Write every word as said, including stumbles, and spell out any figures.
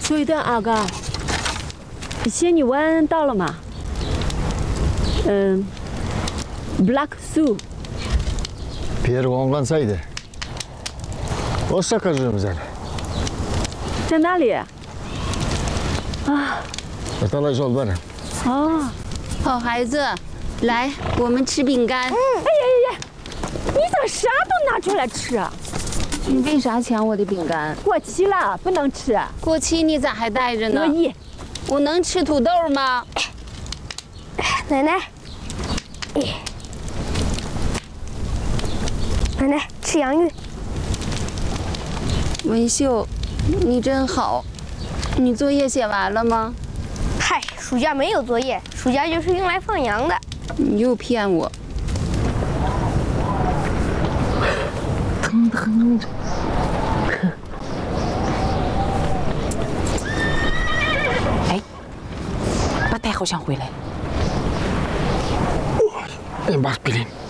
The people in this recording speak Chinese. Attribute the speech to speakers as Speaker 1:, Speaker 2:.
Speaker 1: 对的，阿哥。仙女湾到了吗？嗯 ，Black Zoo。
Speaker 2: Pierre kongansaydı. O sakacığım sen.
Speaker 1: 在哪里？啊，
Speaker 2: Atala yol bana.
Speaker 1: 哦，
Speaker 3: 好孩子，来，我们吃饼干。
Speaker 1: 哎呀呀呀！你咋啥都拿出来吃啊？
Speaker 3: 你为啥抢我的饼干？
Speaker 1: 过期了，不能吃。
Speaker 3: 过期你咋还带着呢？
Speaker 1: 乐意。
Speaker 3: 我能吃土豆吗？
Speaker 4: 奶奶，奶奶吃洋芋。
Speaker 3: 文秀，你真好。你作业写完了吗？
Speaker 4: 嗨，暑假没有作业，暑假就是用来放羊的。
Speaker 3: 你又骗我。
Speaker 2: 疼疼。
Speaker 5: 哎，八代好像回来了。
Speaker 2: 哎，马比林。